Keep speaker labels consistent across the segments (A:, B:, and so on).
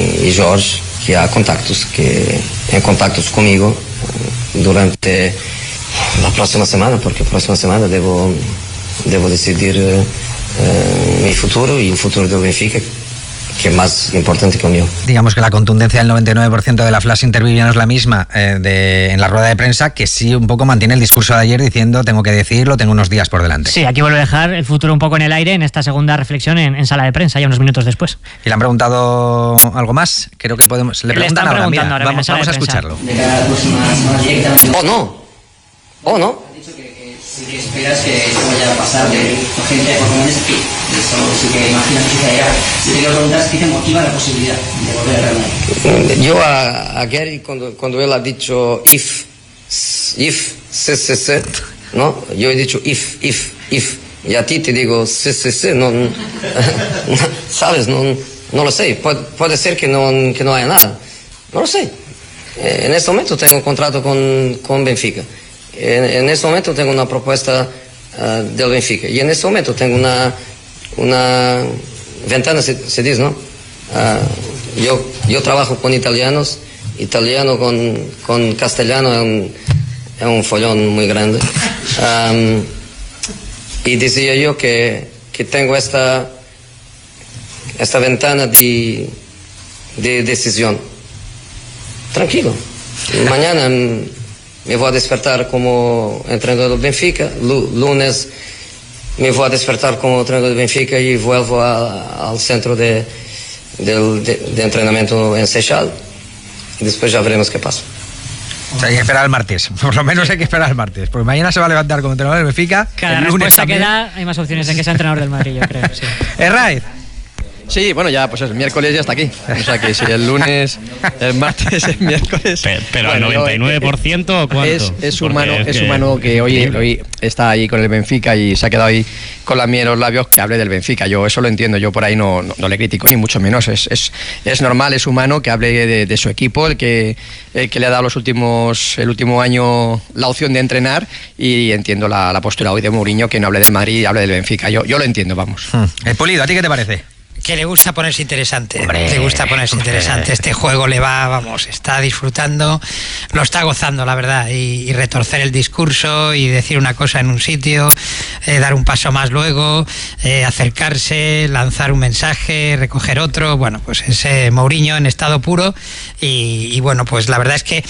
A: y Jorge, que hay contactos, que en contactos conmigo durante la próxima semana, porque la próxima semana debo decidir mi futuro y el futuro del Benfica, que es más importante que el mío.
B: Digamos que la contundencia del 99% de la flash interview ya no es la misma en la rueda de prensa, que sí un poco mantiene el discurso de ayer diciendo tengo que decirlo, tengo unos días por delante.
C: Sí, aquí vuelve a dejar el futuro un poco en el aire en esta segunda reflexión en sala de prensa, ya unos minutos después.
B: ¿Y le han preguntado algo más? Creo que podemos... Le preguntan ahora, mira,
C: ahora,
B: vamos a escucharlo.
D: De cara a la próxima semana directamente.
A: ¿O no?
D: Sí que esperas que esto vaya a pasar de gente por lo menos aquí. Eso sí que imaginas que sucederá. Si te quiero preguntar, ¿qué te motiva la posibilidad de volver a Real Madrid?
A: Yo a Gary, cuando él ha dicho if, ¿no? Yo he dicho if. Y a ti te digo no, ¿sabes? No lo sé. Puede ser que no haya nada. No lo sé. En este momento tengo un contrato con Benfica. En este momento tengo una propuesta del Benfica. Y en este momento tengo una ventana, se dice, ¿no? Yo trabajo con italianos. Italiano con castellano es un follón muy grande. Y decía yo que tengo esta ventana de decisión. Tranquilo. Mañana me voy a despertar como entrenador del Benfica. Lunes me voy a despertar como entrenador del Benfica y vuelvo al centro de entrenamiento en Seixal. Y después ya veremos qué pasa.
B: O sea, hay que esperar al martes. Por lo menos hay que esperar al martes. Porque mañana se va a levantar como entrenador del Benfica.
C: Cada respuesta que da hay más opciones de que sea entrenador del Madrid, yo creo. Sí.
B: Raiz.
E: Sí, bueno, ya pues el miércoles ya está aquí. O sea que si el lunes, el martes, el miércoles...
F: Pero
E: bueno,
F: al 99% ¿o cuánto?
E: Es humano que hoy está ahí con el Benfica y se ha quedado ahí con la miel en los labios que hable del Benfica. Yo eso lo entiendo, yo por ahí no le critico ni mucho menos. Es normal, es humano que hable de su equipo, el que le ha dado el último año la opción de entrenar, y entiendo la postura hoy de Mourinho, que no hable del Madrid y hable del Benfica. Yo lo entiendo, vamos.
B: Pulido, ¿a ti qué te parece?
G: Que le gusta ponerse interesante.
B: Hombre,
G: le gusta ponerse interesante. Este juego le va, vamos, está disfrutando, lo está gozando, la verdad. Y retorcer el discurso y decir una cosa en un sitio, dar un paso más luego, acercarse, lanzar un mensaje, recoger otro. Bueno, pues ese Mourinho en estado puro. Y bueno, pues la verdad es que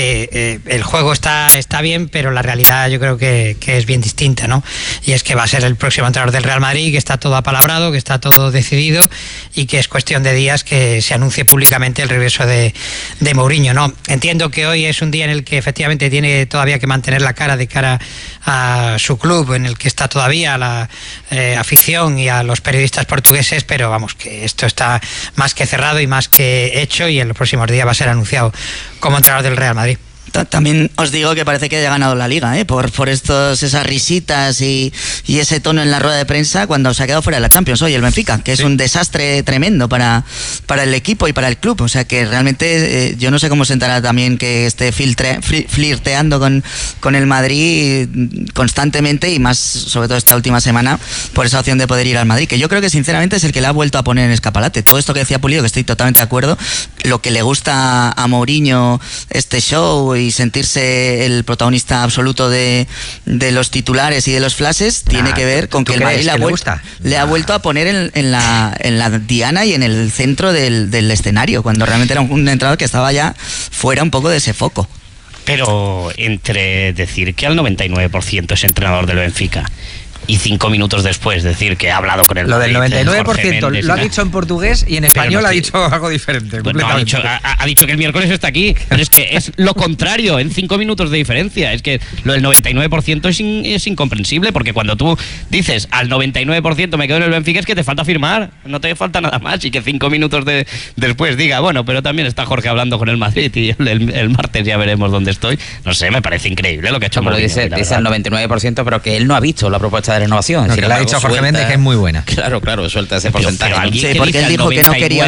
G: el juego está bien, pero la realidad yo creo que es bien distinta, ¿no? Y es que va a ser el próximo entrenador del Real Madrid, que está todo apalabrado, que está todo decidido, y que es cuestión de días que se anuncie públicamente el regreso de Mourinho, ¿no? Entiendo que hoy es un día en el que efectivamente tiene todavía que mantener la cara de cara a su club, en el que está todavía la afición y a los periodistas portugueses, pero vamos, que esto está más que cerrado y más que hecho, y en los próximos días va a ser anunciado como entrenador del Real Madrid.
H: También os digo que parece que haya ganado la Liga, por esas risitas y ese tono en la rueda de prensa cuando se ha quedado fuera de la Champions hoy el Benfica, que es un desastre tremendo para el equipo y para el club. O sea que realmente yo no sé cómo sentará también que esté flirteando con el Madrid constantemente, y más sobre todo esta última semana, por esa opción de poder ir al Madrid, que yo creo que sinceramente es el que le ha vuelto a poner en escaparate. Todo esto que decía Pulido, que estoy totalmente de acuerdo, lo que le gusta a Mourinho este show y sentirse el protagonista absoluto de los titulares y de los flashes, tiene que ver con que el Madrid le ha vuelto a poner en la diana y en el centro del escenario, cuando realmente era un entrenador que estaba ya fuera un poco de ese foco.
F: Pero entre decir que al 99% es entrenador del Benfica y 5 minutos después decir que ha hablado con el Madrid,
B: lo del 99% lo ha dicho en portugués, y en español ha dicho algo diferente.
F: Pues no, ha dicho que el miércoles está aquí, pero es que es lo contrario, en 5 minutos de diferencia. Es que lo del 99% es incomprensible, porque cuando tú dices al 99% me quedo en el Benfica, es que te falta firmar, no te falta nada más, y que 5 minutos después diga, bueno, pero también está Jorge hablando con el Madrid y el martes ya veremos dónde estoy. No sé, me parece increíble lo que ha hecho.
I: Pero dice al 99%, pero que él no ha visto la propuesta de renovación.
B: No, que le ha dicho a Jorge Méndez que es muy buena.
I: Claro, suelta ese porcentaje.
H: Sí, porque él dijo que no quería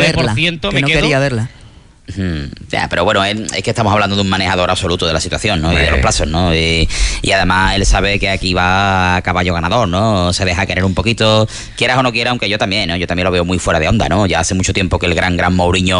H: verla.
I: Ya, pero bueno, es que estamos hablando de un manejador absoluto de la situación, ¿no? Y de los plazos, ¿no? Y además él sabe que aquí va a caballo ganador, ¿no? Se deja querer un poquito, quieras o no quieras, aunque yo también, ¿no? Yo también lo veo muy fuera de onda, ¿no? Ya hace mucho tiempo que el gran Mourinho